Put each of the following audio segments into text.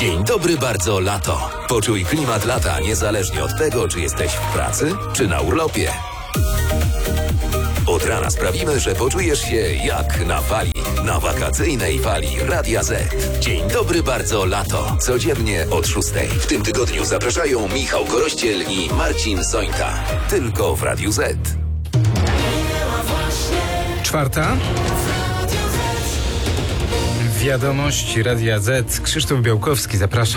Dzień dobry bardzo lato. Poczuj klimat lata niezależnie od tego, czy jesteś w pracy, czy na urlopie. Od rana sprawimy, że poczujesz się jak na fali. Na wakacyjnej fali Radia Z. Dzień dobry bardzo lato. Codziennie od 6. W tym tygodniu zapraszają Michał Korościel i Marcin Sońta. Tylko w Radiu Z. 4. Wiadomości Radia Z. Krzysztof Białkowski, zapraszam.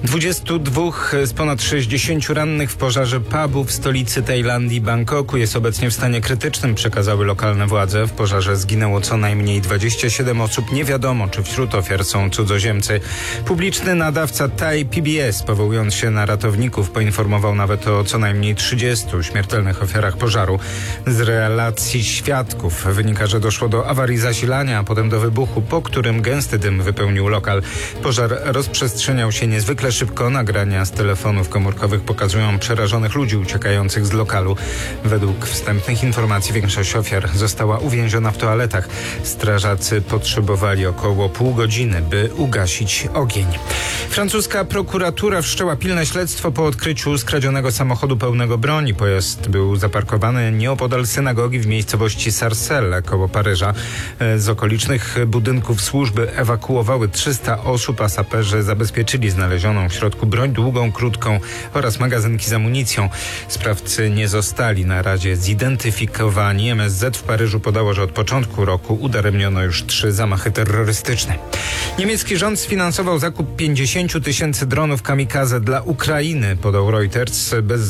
22 z ponad 60 rannych w pożarze pubu w stolicy Tajlandii, Bangkoku jest obecnie w stanie krytycznym, przekazały lokalne władze. W pożarze zginęło co najmniej 27 osób. Nie wiadomo, czy wśród ofiar są cudzoziemcy. Publiczny nadawca Thai PBS, powołując się na ratowników, poinformował nawet o co najmniej 30 śmiertelnych ofiarach pożaru. Z relacji świadków wynika, że doszło do awarii zasilania, a potem do wybuchu, po którym gęsty dym wypełnił lokal. Pożar rozprzestrzeniał się niezwykle szybko. Nagrania z telefonów komórkowych pokazują przerażonych ludzi uciekających z lokalu. Według wstępnych informacji większość ofiar została uwięziona w toaletach. Strażacy potrzebowali około pół godziny, by ugasić ogień. Francuska prokuratura wszczęła pilne śledztwo po odkryciu skradzionego samochodu pełnego broni. Pojazd był zaparkowany nieopodal synagogi w miejscowości Sarcelles koło Paryża. Z okolicznych budynków służby ewakuowały 300 osób, a saperzy zabezpieczyli znalezioną w środku broń długą, krótką oraz magazynki z amunicją. Sprawcy nie zostali na razie zidentyfikowani. MSZ w Paryżu podało, że od początku roku udaremniono już 3 zamachy terrorystyczne. Niemiecki rząd sfinansował zakup 50 000 dronów kamikaze dla Ukrainy, podał Reuters.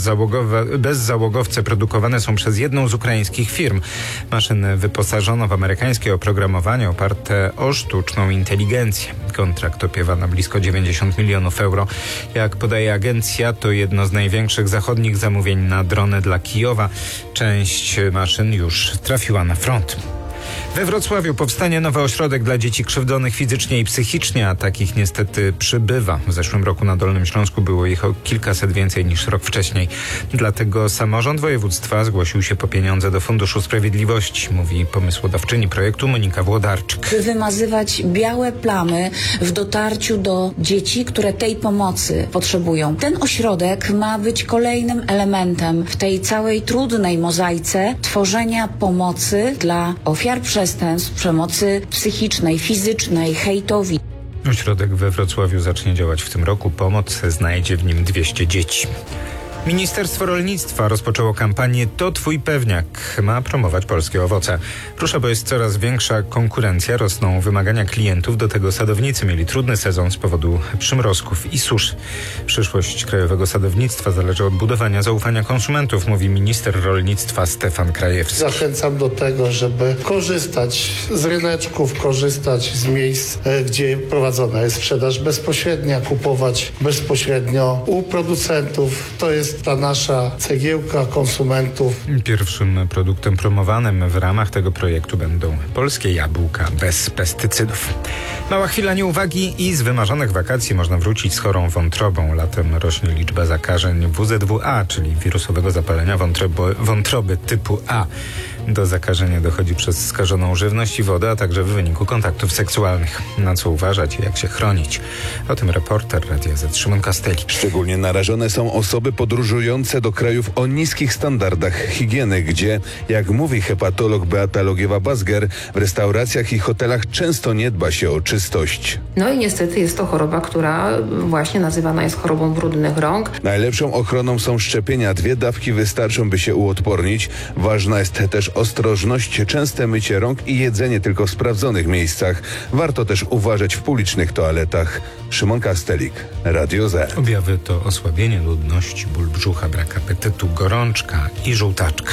Bezzałogowce produkowane są przez jedną z ukraińskich firm. Maszyny wyposażono w amerykańskie oprogramowanie oparte o sztuczną inteligencję. Kontrakt opiewa na blisko 90 milionów euro. Jak podaje agencja, to jedno z największych zachodnich zamówień na drony dla Kijowa. Część maszyn już trafiła na front. We Wrocławiu powstanie nowy ośrodek dla dzieci krzywdzonych fizycznie i psychicznie, a takich niestety przybywa. W zeszłym roku na Dolnym Śląsku było ich o kilkaset więcej niż rok wcześniej. Dlatego samorząd województwa zgłosił się po pieniądze do Funduszu Sprawiedliwości, mówi pomysłodawczyni projektu Monika Włodarczyk. By wymazywać białe plamy w dotarciu do dzieci, które tej pomocy potrzebują. Ten ośrodek ma być kolejnym elementem w tej całej trudnej mozaice tworzenia pomocy dla ofiar przestępstw, przemocy psychicznej, fizycznej, hejtowi. Ośrodek we Wrocławiu zacznie działać w tym roku. Pomoc znajdzie w nim 200 dzieci. Ministerstwo Rolnictwa rozpoczęło kampanię To Twój Pewniak. Ma promować polskie owoce. Rusza, bo jest coraz większa konkurencja, rosną wymagania klientów. Do tego sadownicy mieli trudny sezon z powodu przymrozków i suszy. Przyszłość krajowego sadownictwa zależy od budowania zaufania konsumentów, mówi minister rolnictwa Stefan Krajewski. Zachęcam do tego, żeby korzystać z ryneczków, korzystać z miejsc, gdzie prowadzona jest sprzedaż bezpośrednia, kupować bezpośrednio u producentów. To jest ta nasza cegiełka konsumentów. Pierwszym produktem promowanym w ramach tego projektu będą polskie jabłka bez pestycydów. Mała chwila nieuwagi i z wymarzonych wakacji można wrócić z chorą wątrobą. Latem rośnie liczba zakażeń WZW-A, czyli wirusowego zapalenia wątroby typu A. Do zakażenia dochodzi przez skażoną żywność i wodę, a także w wyniku kontaktów seksualnych. Na co uważać i jak się chronić? O tym reporter Radia Z Szymon Kastelik. Szczególnie narażone są osoby podróżujące do krajów o niskich standardach higieny, gdzie, jak mówi hepatolog Beata Logiewa-Bazger, w restauracjach i hotelach często nie dba się o czystość. No i niestety jest to choroba, która właśnie nazywana jest chorobą brudnych rąk. Najlepszą ochroną są szczepienia. 2 dawki wystarczą, by się uodpornić. Ważna jest też ostrożność, częste mycie rąk i jedzenie tylko w sprawdzonych miejscach. Warto też uważać w publicznych toaletach. Szymon Kastelik, Radio Z. Objawy to osłabienie ludności, ból brzucha, brak apetytu, gorączka i żółtaczka.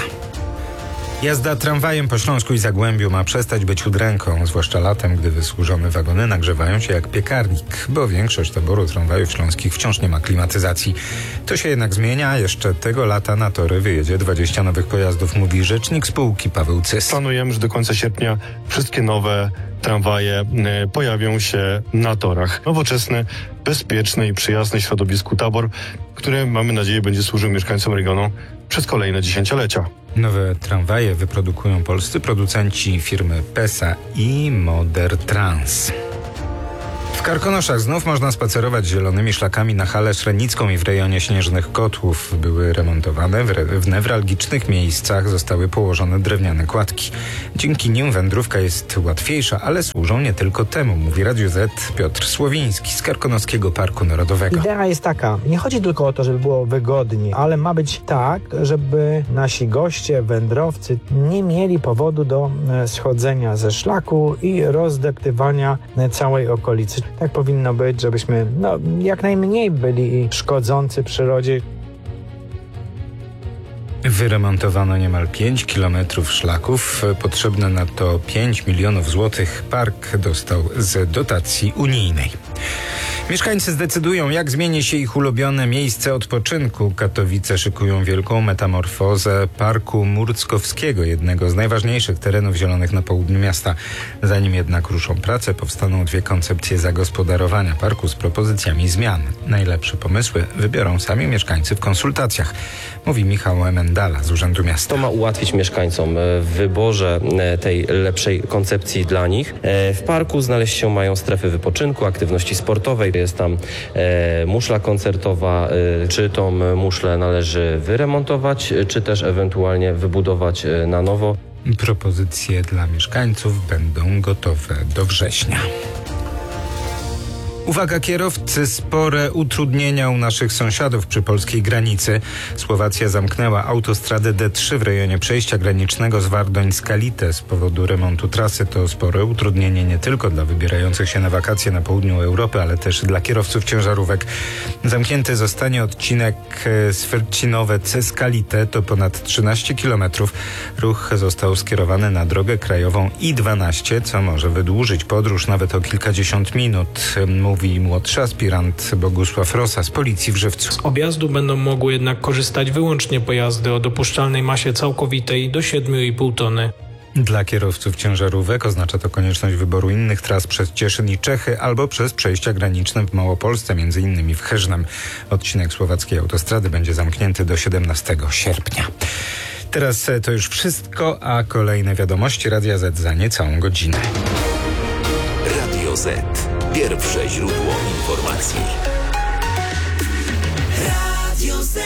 Jazda tramwajem po Śląsku i Zagłębiu ma przestać być udręką, zwłaszcza latem, gdy wysłużone wagony nagrzewają się jak piekarnik, bo większość taboru tramwajów śląskich wciąż nie ma klimatyzacji. To się jednak zmienia, jeszcze tego lata na tory wyjedzie 20 nowych pojazdów, mówi rzecznik spółki Paweł Cys. Planujemy, że do końca sierpnia wszystkie nowe tramwaje pojawią się na torach. Nowoczesny, bezpieczny i przyjazny środowisku tabor, który, mamy nadzieję, będzie służył mieszkańcom regionu przez kolejne dziesięciolecia. Nowe tramwaje wyprodukują polscy producenci firmy PESA i Moder Trans. W Karkonoszach znów można spacerować zielonymi szlakami na halę Szrenicką i w rejonie Śnieżnych Kotłów. Były remontowane. W newralgicznych miejscach zostały położone drewniane kładki. Dzięki nim wędrówka jest łatwiejsza, ale służą nie tylko temu, mówi Radiu Z Piotr Słowiński z Karkonoskiego Parku Narodowego. Idea jest taka, nie chodzi tylko o to, żeby było wygodnie, ale ma być tak, żeby nasi goście, wędrowcy nie mieli powodu do schodzenia ze szlaku i rozdeptywania całej okolicy. Tak powinno być, żebyśmy jak najmniej byli szkodzący przyrodzie. Wyremontowano niemal 5 kilometrów szlaków. Potrzebne na to 5 milionów złotych. Park dostał z dotacji unijnej. Mieszkańcy zdecydują, jak zmieni się ich ulubione miejsce odpoczynku. Katowice szykują wielką metamorfozę Parku Murckowskiego, jednego z najważniejszych terenów zielonych na południu miasta. Zanim jednak ruszą prace, powstaną 2 koncepcje zagospodarowania parku z propozycjami zmian. Najlepsze pomysły wybiorą sami mieszkańcy w konsultacjach, mówi Michał Emendala z Urzędu Miasta. To ma ułatwić mieszkańcom w wyborze tej lepszej koncepcji dla nich. W parku znaleźć się mają strefy wypoczynku, aktywności sportowej. Jest tam muszla koncertowa. Czy tą muszlę należy wyremontować, czy też ewentualnie wybudować na nowo. Propozycje dla mieszkańców będą gotowe do września. Uwaga kierowcy, spore utrudnienia u naszych sąsiadów przy polskiej granicy. Słowacja zamknęła autostradę D3 w rejonie przejścia granicznego z Wardoń-Skalite z powodu remontu trasy. To spore utrudnienie nie tylko dla wybierających się na wakacje na południu Europy, ale też dla kierowców ciężarówek. Zamknięty zostanie odcinek Swercinowe-Skalite, to ponad 13 kilometrów. Ruch został skierowany na drogę krajową I-12, co może wydłużyć podróż nawet o kilkadziesiąt minut. Mówi młodszy aspirant Bogusław Rosa z Policji w Żywcu. Z objazdu będą mogły jednak korzystać wyłącznie pojazdy o dopuszczalnej masie całkowitej do 7,5 tony. Dla kierowców ciężarówek oznacza to konieczność wyboru innych tras przez Cieszyn i Czechy albo przez przejścia graniczne w Małopolsce, między innymi w Cherznem. Odcinek słowackiej autostrady będzie zamknięty do 17 sierpnia. Teraz to już wszystko, a kolejne wiadomości Radia Z za niecałą godzinę. Radio Z. Pierwsze źródło informacji. Radio Z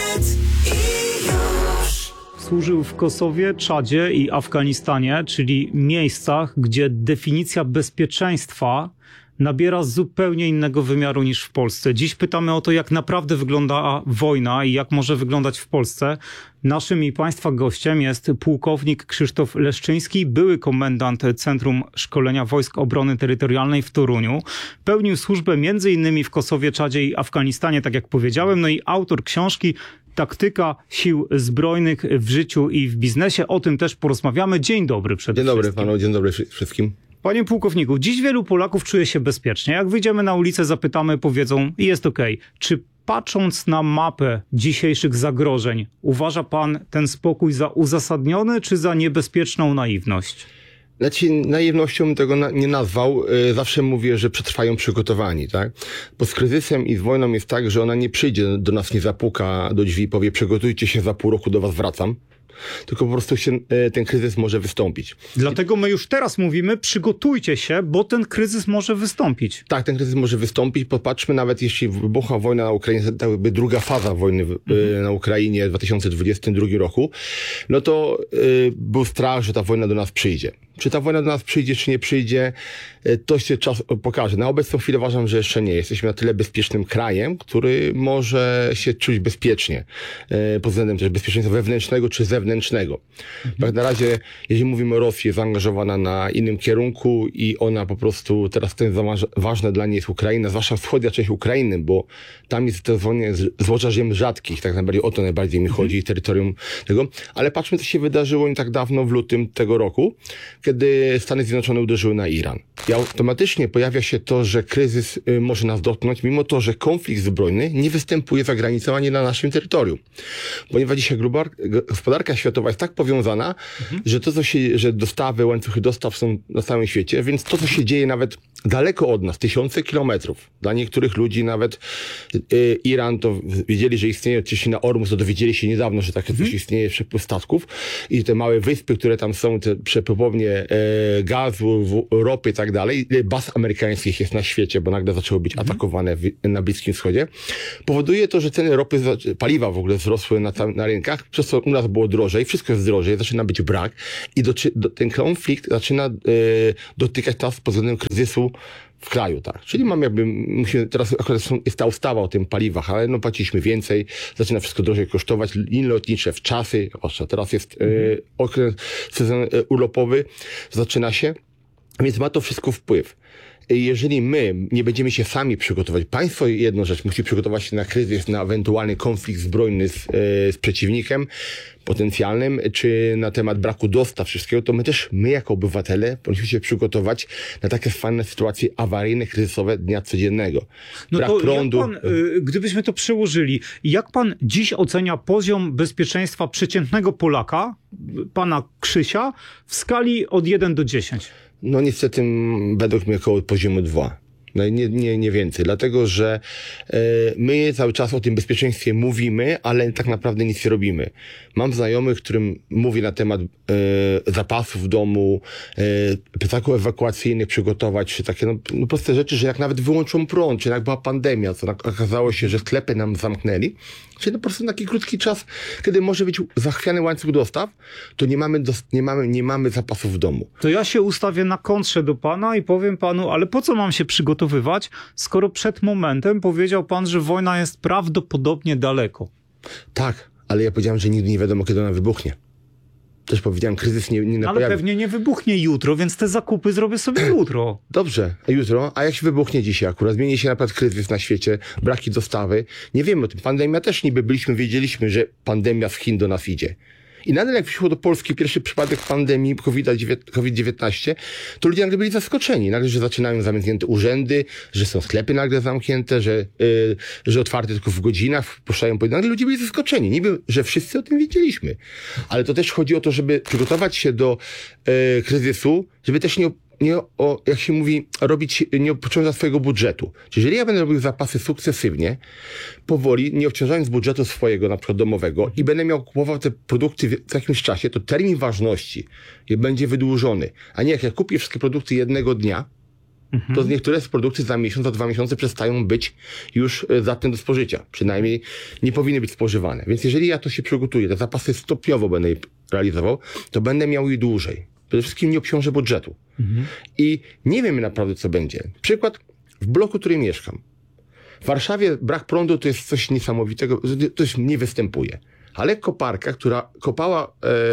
i już. Służył w Kosowie, Czadzie i Afganistanie, czyli miejscach, gdzie definicja bezpieczeństwa nabiera zupełnie innego wymiaru niż w Polsce. Dziś pytamy o to, jak naprawdę wygląda wojna i jak może wyglądać w Polsce. Naszym i Państwa gościem jest pułkownik Krzysztof Leszczyński, były komendant Centrum Szkolenia Wojsk Obrony Terytorialnej w Toruniu. Pełnił służbę m.in. w Kosowie, Czadzie i Afganistanie, tak jak powiedziałem, no i autor książki Taktyka Sił Zbrojnych w życiu i w biznesie. O tym też porozmawiamy. Dzień dobry przede wszystkim. Dzień dobry panu, dzień dobry wszystkim. Panie pułkowniku, dziś wielu Polaków czuje się bezpiecznie. Jak wyjdziemy na ulicę, zapytamy, powiedzą i jest okej. Czy patrząc na mapę dzisiejszych zagrożeń, uważa pan ten spokój za uzasadniony czy za niebezpieczną naiwność? Znaczy, naiwnością tego nie nazwał. Zawsze mówię, że przetrwają przygotowani, tak? Bo z kryzysem i z wojną jest tak, że ona nie przyjdzie do nas, nie zapuka do drzwi i powie, przygotujcie się, za pół roku do was wracam. Tylko po prostu ten kryzys może wystąpić. Dlatego my już teraz mówimy, przygotujcie się, bo ten kryzys może wystąpić. Tak, ten kryzys może wystąpić. Popatrzmy, nawet jeśli wybuchła wojna na Ukrainie, tak jakby druga faza wojny na Ukrainie w 2022 roku, no to był strach, że ta wojna do nas przyjdzie. Czy ta wojna do nas przyjdzie, czy nie przyjdzie, to się czas pokaże. Na obecną chwilę uważam, że jeszcze nie. Jesteśmy na tyle bezpiecznym krajem, który może się czuć bezpiecznie. Pod względem też bezpieczeństwa wewnętrznego czy zewnętrznego. Tak na razie, jeżeli mówimy o Rosji, jest zaangażowana na innym kierunku i ona po prostu teraz to jest ważne dla niej jest Ukraina, zwłaszcza wschodnia część Ukrainy, bo tam jest to złoża ziem rzadkich, tak najbardziej o to najbardziej mi chodzi, terytorium tego. Ale patrzmy, co się wydarzyło nie tak dawno, w lutym tego roku, kiedy Stany Zjednoczone uderzyły na Iran. I automatycznie pojawia się to, że kryzys może nas dotknąć, mimo to, że konflikt zbrojny nie występuje za granicą ani na naszym terytorium. Ponieważ dzisiaj gospodarka światowa jest tak powiązana, że to, że dostawy, łańcuchy dostaw są na całym świecie, więc to, co się dzieje nawet daleko od nas, tysiące kilometrów. Dla niektórych ludzi nawet Iran to wiedzieli, że istnieje, czy na Ormus, to dowiedzieli się niedawno, że takie coś istnieje, przepływ statków i te małe wyspy, które tam są, te przepływownie gazu, ropy i tak dalej, ile baz amerykańskich jest na świecie, bo nagle zaczęły być atakowane na Bliskim Wschodzie, powoduje to, że ceny ropy, paliwa w ogóle wzrosły na rynkach, przez co u nas było drożej, wszystko jest drożej, zaczyna być brak i ten konflikt zaczyna dotykać nas pod względem kryzysu w kraju, tak. Czyli musimy, teraz akurat jest ta ustawa o tym paliwach, ale no płaciliśmy więcej, zaczyna wszystko drożej kosztować, linie lotnicze w czasy, teraz jest okres, sezon urlopowy, zaczyna się, więc ma to wszystko wpływ. Jeżeli my nie będziemy się sami przygotować, państwo jedną rzecz musi przygotować się na kryzys, na ewentualny konflikt zbrojny z przeciwnikiem potencjalnym, czy na temat braku dostaw wszystkiego, to my jako obywatele powinniśmy się przygotować na takie fajne sytuacje awaryjne, kryzysowe dnia codziennego. No brak to prądu. jak pan, gdybyśmy to przełożyli, jak pan dziś ocenia poziom bezpieczeństwa przeciętnego Polaka, pana Krzysia, w skali od 1 do 10? No niestety według mnie około poziomu 2. No nie więcej, dlatego że my cały czas o tym bezpieczeństwie mówimy, ale tak naprawdę nic nie robimy. Mam znajomych, którym mówię na temat zapasów w domu, plecaków ewakuacyjnych przygotować, czy takie no proste rzeczy, że jak nawet wyłączą prąd, czy jak była pandemia, co okazało się, że sklepy nam zamknęli, czyli po prostu na taki krótki czas, kiedy może być zachwiany łańcuch dostaw, to nie mamy zapasów w domu. To ja się ustawię na kontrze do pana i powiem panu, ale po co mam się przygotowywać, skoro przed momentem powiedział pan, że wojna jest prawdopodobnie daleko. Tak, ale ja powiedziałem, że nigdy nie wiadomo, kiedy ona wybuchnie. Też powiedziałem, kryzys nie Ale pewnie nie wybuchnie jutro, więc te zakupy zrobię sobie jutro. Dobrze, jutro, a jak się wybuchnie dzisiaj akurat? Zmieni się na przykład kryzys na świecie, braki dostawy. Nie wiemy o tym. Pandemia też niby wiedzieliśmy, że pandemia z Chin do nas idzie. I nadal jak przyszło do Polski pierwszy przypadek pandemii COVID-19, to ludzie nagle byli zaskoczeni. Nagle, że zaczynają zamknięte urzędy, że są sklepy nagle zamknięte, że otwarte tylko w godzinach, wpuszczają pojedyncze. Nagle ludzie byli zaskoczeni. Niby, że wszyscy o tym wiedzieliśmy. Ale to też chodzi o to, żeby przygotować się do kryzysu, żeby też jak się mówi, nie obciążać swojego budżetu. Czyli jeżeli ja będę robił zapasy sukcesywnie, powoli, nie obciążając budżetu swojego, na przykład domowego, i będę miał kupował te produkty w jakimś czasie, to termin ważności będzie wydłużony. A nie jak ja kupię wszystkie produkty jednego dnia, to niektóre z produktów za miesiąc, za 2 miesiące przestają być już zatne do spożycia. Przynajmniej nie powinny być spożywane. Więc jeżeli ja to się przygotuję, te zapasy stopniowo będę je realizował, to będę miał je dłużej. Przede wszystkim nie obciążę budżetu. I nie wiemy naprawdę, co będzie. Przykład, w bloku, w którym mieszkam. W Warszawie brak prądu to jest coś niesamowitego, to nie występuje. Ale koparka, która kopała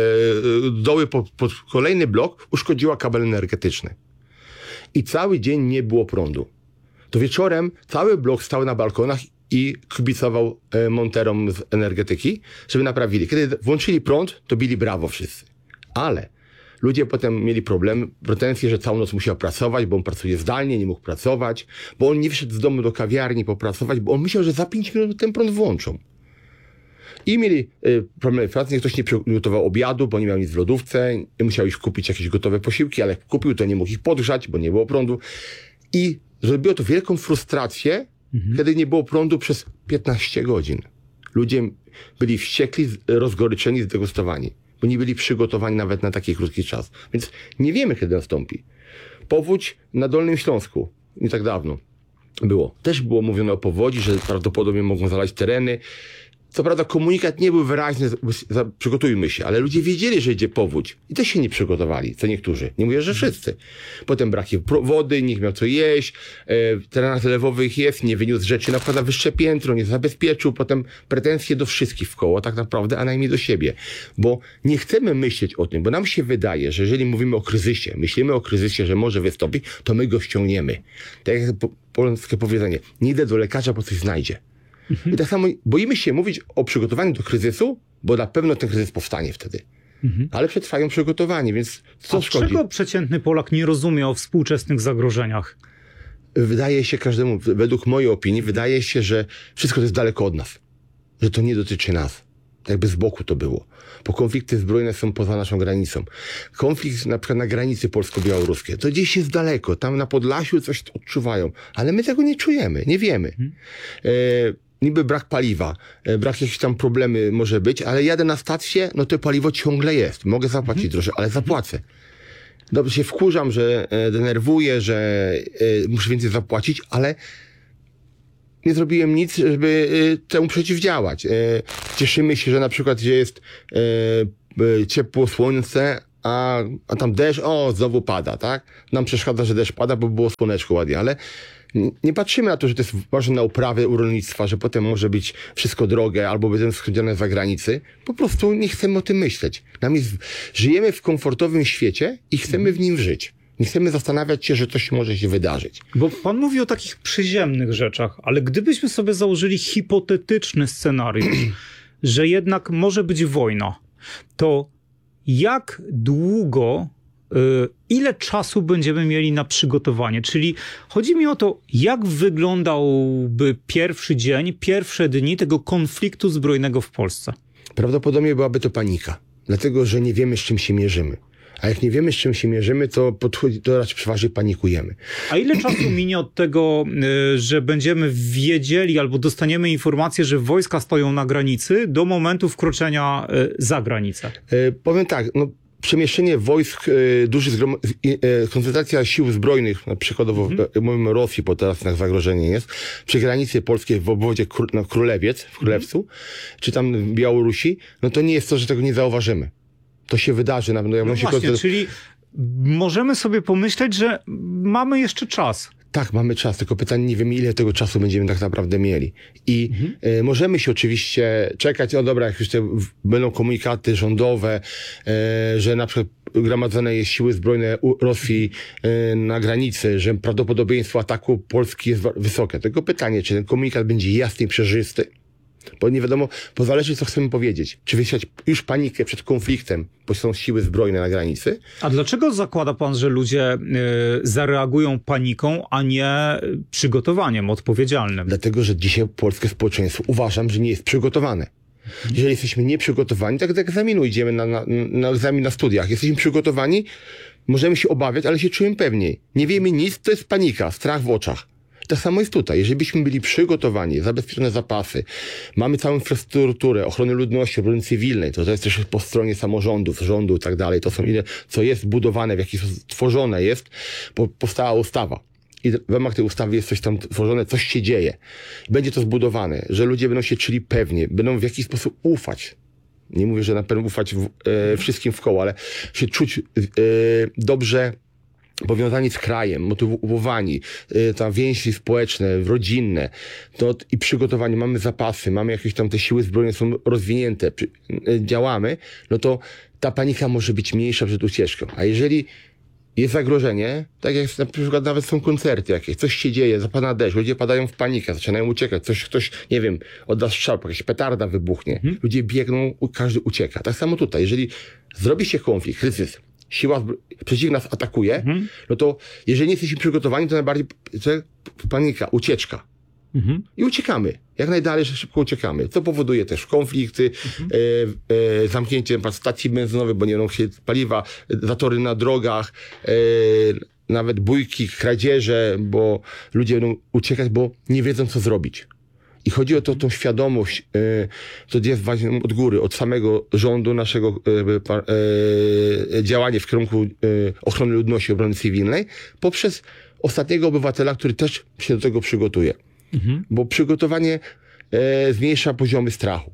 doły pod kolejny blok, uszkodziła kabel energetyczny. I cały dzień nie było prądu. To wieczorem cały blok stał na balkonach i kibicował monterom z energetyki, żeby naprawili. Kiedy włączyli prąd, to bili brawo wszyscy. Ale ludzie potem mieli pretensje, że całą noc musiał pracować, bo on pracuje zdalnie, nie mógł pracować, bo on nie wyszedł z domu do kawiarni popracować, bo on myślał, że za 5 minut ten prąd włączą. I mieli problemy w pracy, ktoś nie przygotował obiadu, bo nie miał nic w lodówce, musiał iść kupić jakieś gotowe posiłki, ale jak kupił, to nie mógł ich podgrzać, bo nie było prądu. I zrobiło to wielką frustrację, kiedy nie było prądu przez 15 godzin. Ludzie byli wściekli, rozgoryczeni, zdegustowani, bo nie byli przygotowani nawet na taki krótki czas. Więc nie wiemy, kiedy nastąpi. Powódź na Dolnym Śląsku, nie tak dawno było. Też było mówione o powodzi, że prawdopodobnie mogą zalać tereny. Co prawda komunikat nie był wyraźny, przygotujmy się, ale ludzie wiedzieli, że idzie powódź i też się nie przygotowali, co niektórzy. Nie mówię, że wszyscy. Potem braki wody, nikt miał co jeść, w terenach lewowych jest, nie wyniósł rzeczy na przykład na wyższe piętro, nie zabezpieczył, potem pretensje do wszystkich wkoło tak naprawdę, a najmniej do siebie. Bo nie chcemy myśleć o tym, bo nam się wydaje, że jeżeli mówimy o kryzysie, myślimy o kryzysie, że może wystąpić, to my go ściągniemy. Tak jak polskie powiedzenie, nie idę do lekarza, bo coś znajdzie. I tak samo boimy się mówić o przygotowaniu do kryzysu, bo na pewno ten kryzys powstanie wtedy. Ale przetrwają przygotowanie, więc co szkodzi? Czego przeciętny Polak nie rozumie o współczesnych zagrożeniach? Wydaje się każdemu, według mojej opinii, wydaje się, że wszystko to jest daleko od nas. Że to nie dotyczy nas. Jakby z boku to było. Bo konflikty zbrojne są poza naszą granicą. Konflikt na przykład na granicy polsko-białoruskiej, to gdzieś jest daleko, tam na Podlasiu coś odczuwają, ale my tego nie czujemy, nie wiemy. Niby brak paliwa, brak jakichś tam problemy może być, ale jadę na stację, no to paliwo ciągle jest. Mogę zapłacić drożej, ale zapłacę. Dobrze się wkurzam, że denerwuję, że muszę więcej zapłacić, ale nie zrobiłem nic, żeby temu przeciwdziałać. Cieszymy się, że na przykład gdzie jest ciepło słońce, a tam deszcz, znowu pada, tak? Nam przeszkadza, że deszcz pada, bo było słoneczko ładnie, ale nie patrzymy na to, że to jest ważne na uprawę u rolnictwa, że potem może być wszystko drogie, albo będą skręcone za granicy. Po prostu nie chcemy o tym myśleć. Żyjemy w komfortowym świecie i chcemy w nim żyć. Nie chcemy zastanawiać się, że coś może się wydarzyć. Bo pan mówi o takich przyziemnych rzeczach, ale gdybyśmy sobie założyli hipotetyczny scenariusz, że jednak może być wojna, to jak długo, ile czasu będziemy mieli na przygotowanie? Czyli chodzi mi o to, jak wyglądałby pierwszy dzień, pierwsze dni tego konfliktu zbrojnego w Polsce? Prawdopodobnie byłaby to panika, dlatego że nie wiemy, z czym się mierzymy. A jak nie wiemy, z czym się mierzymy, to raczej przeważnie panikujemy. A ile czasu minie od tego, że będziemy wiedzieli albo dostaniemy informację, że wojska stoją na granicy, do momentu wkroczenia za granicę? Powiem tak, przemieszczenie wojsk, koncentracja sił zbrojnych, na przykładowo mówimy o Rosji, bo teraz zagrożenie jest, przy granicy polskiej w obwodzie Królewiec, w Królewcu, czy tam w Białorusi, no to nie jest to, że tego nie zauważymy. To się wydarzy. Czyli możemy sobie pomyśleć, że mamy jeszcze czas. Tak, mamy czas, tylko pytanie, nie wiemy, ile tego czasu będziemy tak naprawdę mieli. I możemy się oczywiście czekać, dobra, jak już będą komunikaty rządowe, że na przykład gromadzone jest siły zbrojne Rosji na granicy, że prawdopodobieństwo ataku Polski jest wysokie. Tylko pytanie, czy ten komunikat będzie jasny i przejrzysty, bo nie wiadomo, bo zależy, co chcemy powiedzieć. Czy wysiać już panikę przed konfliktem, bo są siły zbrojne na granicy. A dlaczego zakłada pan, że ludzie zareagują paniką, a nie przygotowaniem odpowiedzialnym? Dlatego, że dzisiaj polskie społeczeństwo uważam, że nie jest przygotowane. Jeżeli jesteśmy nieprzygotowani, tak jak do egzaminu idziemy na egzamin na studiach. Jesteśmy przygotowani, możemy się obawiać, ale się czujemy pewniej. Nie wiemy nic, to jest panika, strach w oczach. Tak samo jest tutaj. Jeżeli byśmy byli przygotowani, zabezpieczone zapasy, mamy całą infrastrukturę ochrony ludności, obrony cywilnej, to jest też po stronie samorządów, rządu i tak dalej, to są ile, co jest budowane, w jaki sposób tworzone jest, bo powstała ustawa. I w ramach tej ustawy jest coś tam tworzone, coś się dzieje. Będzie to zbudowane, że ludzie będą się czuli pewnie, będą w jakiś sposób ufać. Nie mówię, że na pewno ufać wszystkim wkoło, ale się czuć dobrze powiązani z krajem, motywowani, tam więzi społeczne, rodzinne, i przygotowanie, mamy zapasy, mamy jakieś tam te siły zbrojne są rozwinięte, działamy, no to ta panika może być mniejsza przed ucieczką. A jeżeli jest zagrożenie, tak jak na przykład nawet są koncerty jakieś, coś się dzieje, zapada deszcz, ludzie padają w panikę, zaczynają uciekać, ktoś, nie wiem, odda strzał, jakaś petarda wybuchnie, ludzie biegną, każdy ucieka. Tak samo tutaj, jeżeli zrobi się konflikt, kryzys, siła przeciwna nas atakuje, no to jeżeli nie jesteśmy przygotowani, to najbardziej panika, ucieczka. I uciekamy. Jak najdalej, szybko uciekamy. Co powoduje też konflikty, zamknięcie stacji benzynowych, bo nie będą chcieć paliwa, zatory na drogach, nawet bójki, kradzieże, bo ludzie będą uciekać, bo nie wiedzą, co zrobić. I chodzi o tą świadomość, to jest właśnie od góry, od samego rządu naszego działanie w kierunku ochrony ludności, obrony cywilnej, poprzez ostatniego obywatela, który też się do tego przygotuje. Bo przygotowanie zmniejsza poziomy strachu.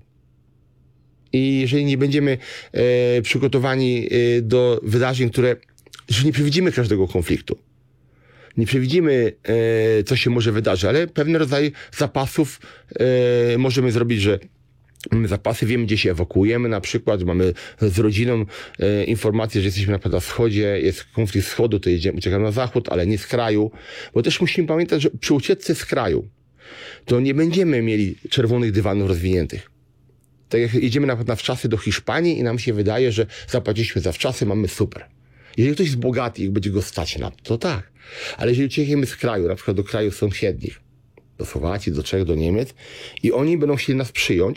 I jeżeli nie będziemy przygotowani do wydarzeń, że nie przewidzimy każdego konfliktu, nie przewidzimy, co się może wydarzyć, ale pewien rodzaj zapasów możemy zrobić, że mamy zapasy, wiemy, gdzie się ewakuujemy, na przykład mamy z rodziną informację, że jesteśmy na wschodzie, jest konflikt wschodu, to uciekamy na zachód, ale nie z kraju, bo też musimy pamiętać, że przy ucieczce z kraju to nie będziemy mieli czerwonych dywanów rozwiniętych. Tak jak jedziemy na wczasy do Hiszpanii i nam się wydaje, że zapłaciliśmy za wczasy, mamy super. Jeżeli ktoś jest bogaty i będzie go stać na to, tak. Ale jeżeli uciekniemy z kraju, na przykład do krajów sąsiednich, do Słowacji, do Czech, do Niemiec i oni będą chcieli nas przyjąć,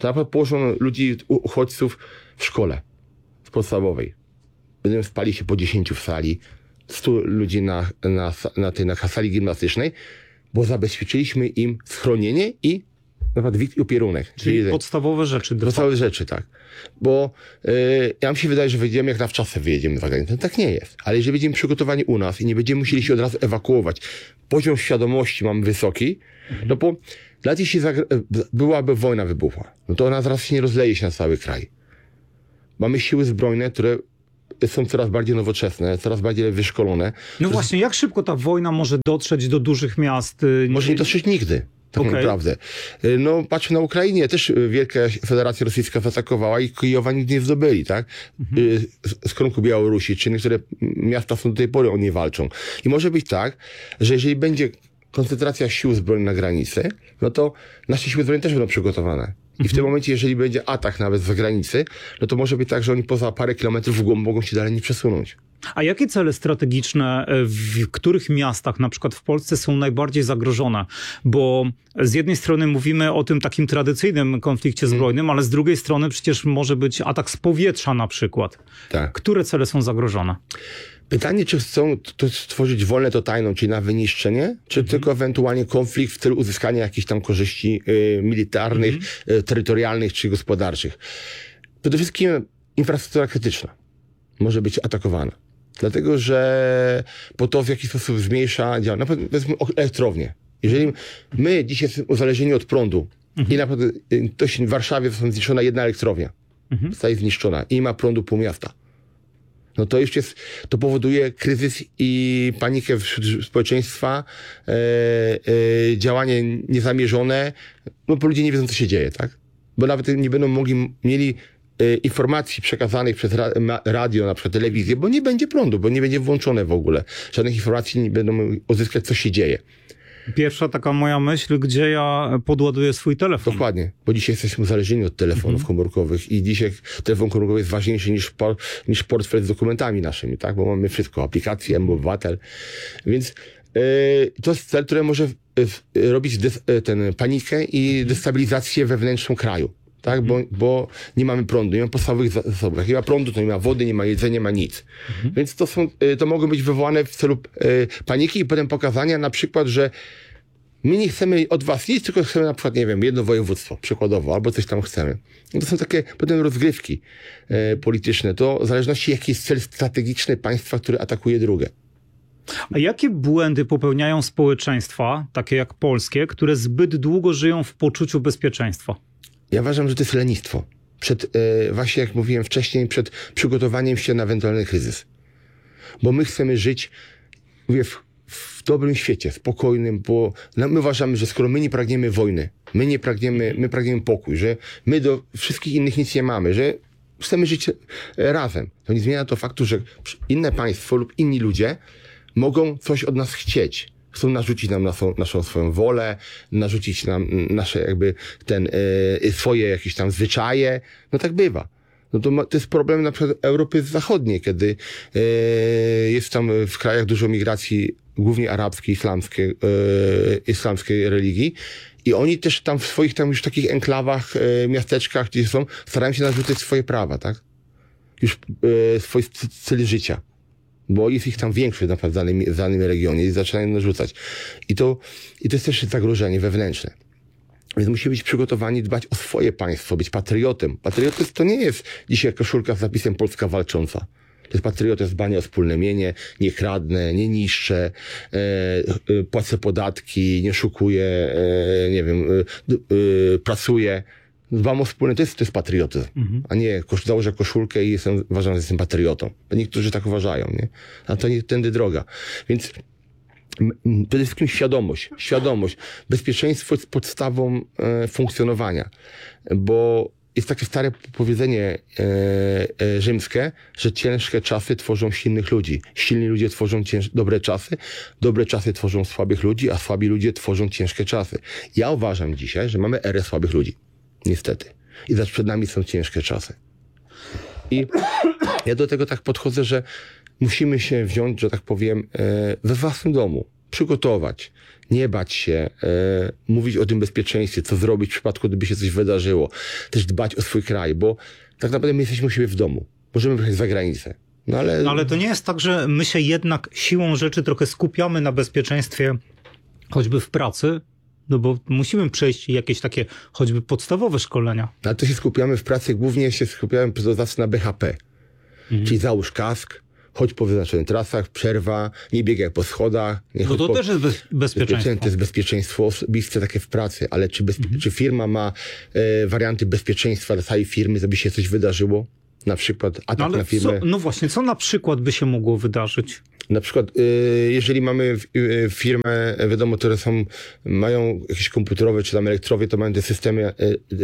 To na przykład położono ludzi, uchodźców w szkole podstawowej. Będą spali się po 10 w sali, 100 ludzi na sali gimnastycznej, bo zabezpieczyliśmy im schronienie i na przykład wid i opierunek. Czyli podstawowe rzeczy. Podstawowe rzeczy, tak. Bo ja mi się wydaje, że wyjdziemy jak na wczasy wyjedziemy za granicę. Tak nie jest. Ale jeżeli będziemy przygotowani u nas i nie będziemy musieli się od razu ewakuować, poziom świadomości mamy wysoki, no bo nawet jeśli byłaby wojna wybuchła, no to ona zaraz się nie rozleje się na cały kraj. Mamy siły zbrojne, które są coraz bardziej nowoczesne, coraz bardziej wyszkolone. No właśnie, jak szybko ta wojna może dotrzeć do dużych miast? Może nie dotrzeć nigdy. Tak naprawdę. No, patrzmy na Ukrainie, też Wielka Federacja Rosyjska zaatakowała i Kijowa nigdy nie zdobyli, tak? Z kierunku Białorusi, czy niektóre miasta są do tej pory o nie walczą. I może być tak, że jeżeli będzie koncentracja sił zbrojnych na granicy, no to nasze siły zbrojne też będą przygotowane. I w tym momencie, jeżeli będzie atak nawet z granicy, no to może być tak, że oni poza parę kilometrów w głąb mogą się dalej nie przesunąć. A jakie cele strategiczne w których miastach, na przykład w Polsce, są najbardziej zagrożone? Bo z jednej strony mówimy o tym takim tradycyjnym konflikcie zbrojnym, ale z drugiej strony przecież może być atak z powietrza na przykład. Tak. Które cele są zagrożone? Pytanie, czy chcą to stworzyć wolne to tajną, czyli na wyniszczenie, czy tylko ewentualnie konflikt w celu uzyskania jakichś tam korzyści militarnych, terytorialnych czy gospodarczych. Przede wszystkim infrastruktura krytyczna może być atakowana. Dlatego, że po to w jakiś sposób zmniejsza działanie. Na przykład powiedzmy elektrownie. Jeżeli my dzisiaj jesteśmy uzależnieni od prądu i na przykład w Warszawie została zniszczona jedna elektrownia, zostaje zniszczona i nie ma prądu pół miasta. No to już to powoduje kryzys i panikę wśród społeczeństwa, działanie niezamierzone, no bo ludzie nie wiedzą, co się dzieje, tak? Bo nawet nie będą mieli informacji przekazanych przez radio, na przykład telewizję, bo nie będzie prądu, bo nie będzie włączone w ogóle. Żadnych informacji nie będą uzyskać, co się dzieje. Pierwsza taka moja myśl, gdzie ja podładuję swój telefon. Dokładnie, bo dzisiaj jesteśmy uzależnieni od telefonów komórkowych i dzisiaj telefon komórkowy jest ważniejszy niż portfel z dokumentami naszymi, tak? Bo mamy wszystko, aplikacje, M-Obywatel. Więc to jest cel, który może robić panikę i destabilizację wewnętrzną kraju. Tak, bo nie mamy prądu, nie mamy podstawowych zasobów. Jak nie ma prądu, to nie ma wody, nie ma jedzenia, nie ma nic. Więc to mogą być wywołane w celu paniki i potem pokazania na przykład, że my nie chcemy od was nic, tylko chcemy na przykład, nie wiem, jedno województwo przykładowo, albo coś tam chcemy. No to są takie potem rozgrywki polityczne. To w zależności jaki jest cel strategiczny państwa, które atakuje drugie. A jakie błędy popełniają społeczeństwa, takie jak polskie, które zbyt długo żyją w poczuciu bezpieczeństwa? Ja uważam, że to jest lenistwo. Właśnie jak mówiłem wcześniej, przed przygotowaniem się na ewentualny kryzys. Bo my chcemy żyć, mówię, w dobrym świecie, spokojnym, bo my uważamy, że skoro my nie pragniemy wojny, my pragniemy pokój, że my do wszystkich innych nic nie mamy, że chcemy żyć razem. To nie zmienia to faktu, że inne państwo lub inni ludzie mogą coś od nas chcieć. Chcą narzucić nam naszą swoją wolę, narzucić nam nasze swoje jakieś tam zwyczaje. No tak bywa. No to jest problem na przykład Europy Zachodniej, kiedy jest tam w krajach dużo migracji, głównie arabskiej, islamskiej religii. I oni też tam w swoich tam już takich enklawach, miasteczkach, gdzie są, starają się narzucać swoje prawa, tak? Już swoje styl życia. Bo jest ich tam większość na przykład w danym regionie i zaczynają narzucać. I to jest też zagrożenie wewnętrzne. Więc musimy być przygotowani dbać o swoje państwo, być patriotem. Patriotyzm to nie jest dzisiaj koszulka z napisem Polska walcząca. To jest patriotyzm, dbanie o wspólne mienie, nie kradnę, nie niszczę, płacę podatki, nie szukuję, nie wiem, pracuję. Dbam o wspólne, to jest patriotyzm, a nie założę koszulkę i uważam, że jestem patriotą. Niektórzy tak uważają, nie? A to nie tędy droga. Więc przede wszystkim świadomość. Bezpieczeństwo jest podstawą funkcjonowania, bo jest takie stare powiedzenie rzymskie, że ciężkie czasy tworzą silnych ludzi. Silni ludzie tworzą dobre czasy tworzą słabych ludzi, a słabi ludzie tworzą ciężkie czasy. Ja uważam dzisiaj, że mamy erę słabych ludzi. Niestety. I przed nami są ciężkie czasy. I ja do tego tak podchodzę, że musimy się wziąć, że tak powiem, we własnym domu. przygotować, nie bać się, mówić o tym bezpieczeństwie, co zrobić w przypadku, gdyby się coś wydarzyło, też dbać o swój kraj, bo tak naprawdę my jesteśmy u siebie w domu. Możemy wyjechać za granicę. Ale to nie jest tak, że my się jednak siłą rzeczy trochę skupiamy na bezpieczeństwie choćby w pracy, no bo musimy przejść jakieś takie choćby podstawowe szkolenia. Na to się skupiamy w pracy, głównie się skupiamy zawsze na BHP, czyli załóż kask, chodź po wyznaczonych trasach, przerwa, nie biegaj po schodach. No to też jest bezpieczeństwo. To jest bezpieczeństwo osobiste takie w pracy, ale czy firma ma warianty bezpieczeństwa dla całej firmy, żeby się coś wydarzyło? Na przykład atak na firmę. No właśnie, co na przykład by się mogło wydarzyć? Na przykład, jeżeli mamy firmę, wiadomo, które mają jakieś komputerowe czy tam elektrownie, to mają te systemy,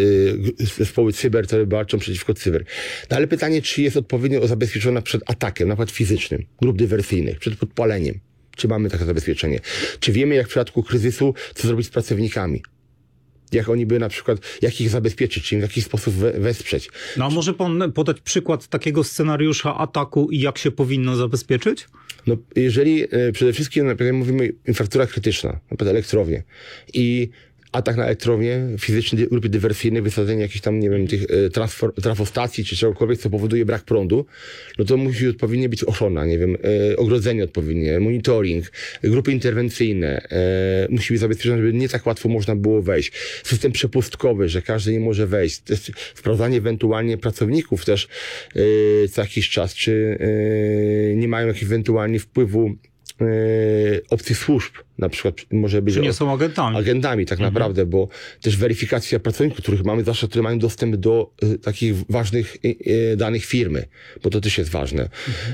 zespoły cyber, które walczą przeciwko cyber. No ale pytanie, czy jest odpowiednio zabezpieczona przed atakiem, na przykład fizycznym, grup dywersyjnych, przed podpaleniem. Czy mamy takie zabezpieczenie? Czy wiemy, jak w przypadku kryzysu, co zrobić z pracownikami? Jak oni by na przykład, jak ich zabezpieczyć, czy im w jakiś sposób wesprzeć. No a może pan podać przykład takiego scenariusza ataku i jak się powinno zabezpieczyć? No jeżeli przede wszystkim mówimy infrastruktura krytyczna, na przykład elektrownie i atak na elektrownię, fizyczny grupy dywersyjnej, wysadzenie jakichś tam, nie wiem, tych trafostacji czy czegokolwiek, co powoduje brak prądu, no to musi odpowiednio być ochrona, nie wiem, ogrodzenie odpowiednie, monitoring, grupy interwencyjne, musi być zabezpieczone, żeby nie tak łatwo można było wejść. System przepustkowy, że każdy nie może wejść. Sprawdzanie ewentualnie pracowników też co jakiś czas, czy nie mają jakiegoś ewentualnie wpływu opcji służb, na przykład może być... Czy nie są agentami. Agentami, tak naprawdę, bo też weryfikacja pracowników, których mamy zawsze, które mają dostęp do takich ważnych danych firmy, bo to też jest ważne.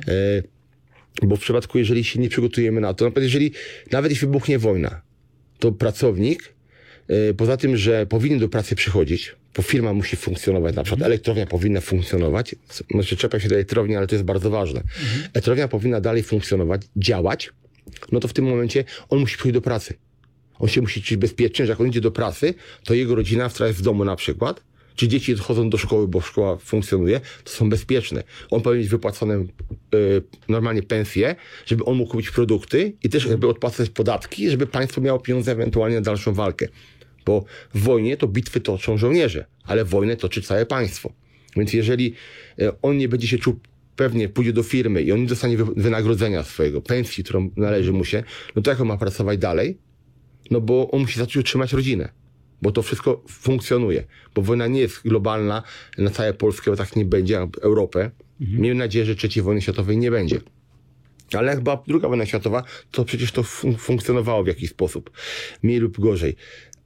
Bo w przypadku, jeżeli się nie przygotujemy na to, nawet jeśli wybuchnie wojna, to pracownik, poza tym, że powinien do pracy przychodzić, bo firma musi funkcjonować, na przykład elektrownia powinna funkcjonować, znaczy czepia się do elektrowni, ale to jest bardzo ważne. Elektrownia powinna dalej funkcjonować, działać, no to w tym momencie on musi przyjść do pracy. On się musi czuć bezpiecznie, że jak on idzie do pracy, to jego rodzina, która jest w domu na przykład, czy dzieci chodzą do szkoły, bo szkoła funkcjonuje, to są bezpieczne. On powinien mieć wypłacone normalnie pensje, żeby on mógł kupić produkty i też żeby odpłacać podatki, żeby państwo miało pieniądze ewentualnie na dalszą walkę. Bo w wojnie to bitwy toczą żołnierze, ale wojnę toczy całe państwo. Więc jeżeli on nie będzie się czuł pewnie, pójdzie do firmy i on nie dostanie wynagrodzenia swojego, pensji, którą należy mu się, no to jak on ma pracować dalej? No bo on musi zacząć utrzymać rodzinę. Bo to wszystko funkcjonuje. Bo wojna nie jest globalna na całe Polskę, bo tak nie będzie, Europę. Miejmy nadzieję, że III wojny światowej nie będzie. Ale jak była II wojna światowa, to przecież to funkcjonowało w jakiś sposób. Mniej lub gorzej.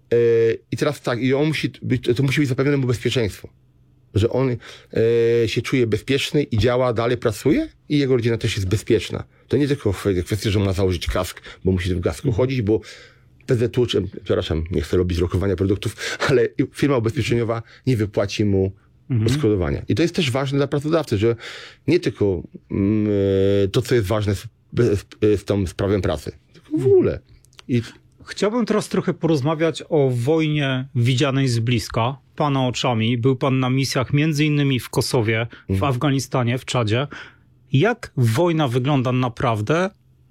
I teraz tak, i on to musi być zapewnione mu bezpieczeństwo. Że on się czuje bezpieczny i działa, dalej pracuje i jego rodzina też jest bezpieczna. To nie tylko kwestia, że ma założyć kask, bo musi w kasku chodzić, bo PZU, przepraszam, nie chcę robić lokowania produktów, ale firma ubezpieczeniowa nie wypłaci mu odszkodowania. I to jest też ważne dla pracodawcy, że nie tylko to, co jest ważne z tą sprawą pracy, tylko w ogóle. Chciałbym teraz trochę porozmawiać o wojnie widzianej z bliska, pana oczami. Był pan na misjach między innymi w Kosowie, w Afganistanie, w Czadzie. Jak wojna wygląda naprawdę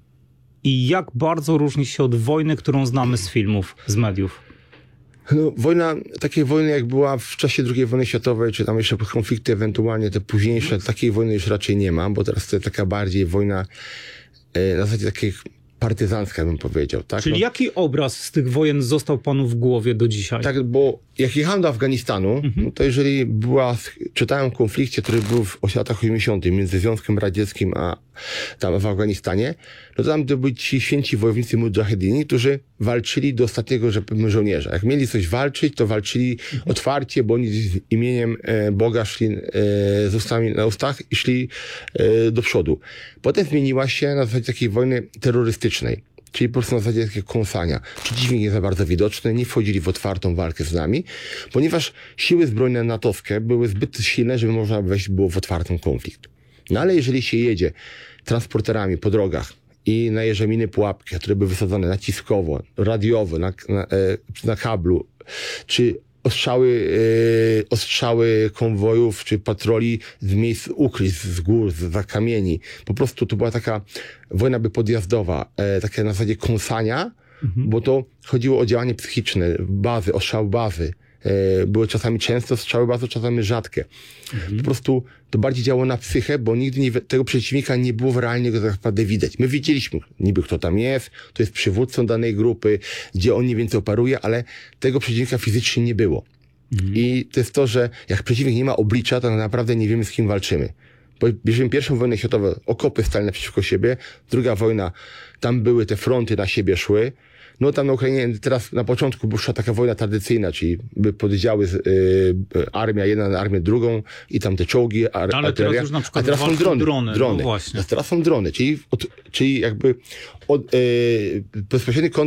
i jak bardzo różni się od wojny, którą znamy z filmów, z mediów? No, takiej wojny jak była w czasie II wojny światowej, czy tam jeszcze konflikty ewentualnie te późniejsze, takiej wojny już raczej nie ma, bo teraz to jest taka bardziej wojna na zasadzie takiej partyzancka, bym powiedział. Tak? Czyli jaki obraz z tych wojen został panu w głowie do dzisiaj? Tak, bo jak jechałem do Afganistanu, to jeżeli czytałem o konflikcie, który był w latach 80. między Związkiem Radzieckim a tam w Afganistanie, no to tam byli ci święci wojownicy mudżahedini, którzy walczyli do ostatniego żołnierza. Jak mieli coś walczyć, to walczyli otwarcie, bo oni z imieniem Boga szli z ustami na ustach i szli do przodu. Potem zmieniła się na zasadzie takiej wojny terrorystycznej. Czyli po prostu na zasadzie takiego kąsania. Przeciwnik nie za bardzo widoczny, nie wchodzili w otwartą walkę z nami, ponieważ siły zbrojne natowskie były zbyt silne, żeby można wejść było w otwarty konflikt. No ale jeżeli się jedzie transporterami po drogach i najeżdża miny pułapki, które były wysadzone naciskowo, radiowo, na kablu, czy ostrzały konwojów czy patroli z miejsc ukryć, z gór, za kamieni. Po prostu to była taka wojna podjazdowa, takie na zasadzie kąsania, bo to chodziło o działanie psychiczne, bazy, ostrzał bazy. Były czasami często strzały, bardzo czasami rzadkie. Po prostu to bardziej działało na psychę, bo nigdy tego przeciwnika nie było realnie go tak naprawdę widać. My wiedzieliśmy niby kto tam jest, to jest przywódcą danej grupy, gdzie on mniej więcej operuje, ale tego przeciwnika fizycznie nie było. I to jest to, że jak przeciwnik nie ma oblicza, to naprawdę nie wiemy z kim walczymy. Bo bierzemy pierwszą wojnę światową, okopy stali naprzeciwko siebie, druga wojna, tam były te fronty na siebie szły. No tam na Ukrainie teraz na początku była taka wojna tradycyjna, czyli by poddziały armia jedna na armię drugą i tam te czołgi, ale teraz już na przykład teraz są drony. No właśnie. Teraz są drony, czyli jakby bezpośredni kontakt